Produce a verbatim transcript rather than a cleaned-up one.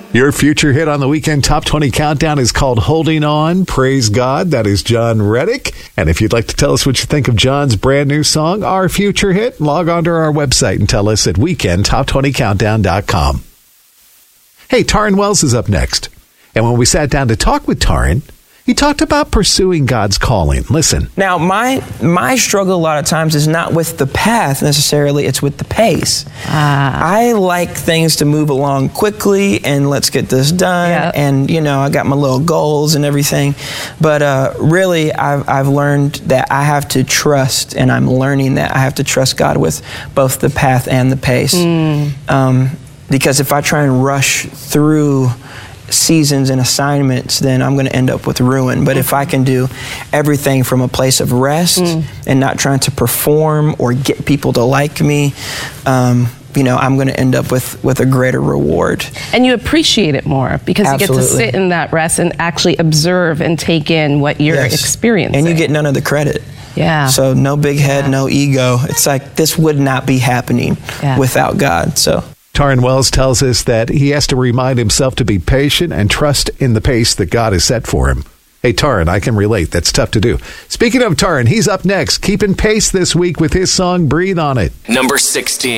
Your future hit on the Weekend Top twenty Countdown is called Holding On. Praise God. That is John Reddick. And if you'd like to tell us what you think of John's brand new song, Our Future Hit, log on to our website and tell us at weekend top twenty countdown dot com. Hey, Taryn Wells is up next. And when we sat down to talk with Taryn, he talked about pursuing God's calling. Listen. Now, my my struggle a lot of times is not with the path necessarily, it's with the pace. Ah. I like things to move along quickly and let's get this done. Yep. And, you know, I got my little goals and everything. But uh, really, I've, I've learned that I have to trust, and I'm learning that I have to trust God with both the path and the pace. Mm. Um, because if I try and rush through seasons and assignments, then I'm going to end up with ruin. But if I can do everything from a place of rest mm. and not trying to perform or get people to like me, um, you know, I'm going to end up with, with a greater reward. And you appreciate it more because Absolutely. You get to sit in that rest and actually observe and take in what you're yes. experiencing. And you get none of the credit. Yeah. So no big head, yeah. no ego. It's like this would not be happening yeah. without God. So Taryn Wells tells us that he has to remind himself to be patient and trust in the pace that God has set for him. Hey, Taryn, I can relate. That's tough to do. Speaking of Taryn, he's up next, keeping pace this week with his song, Breathe on It. Number sixteen.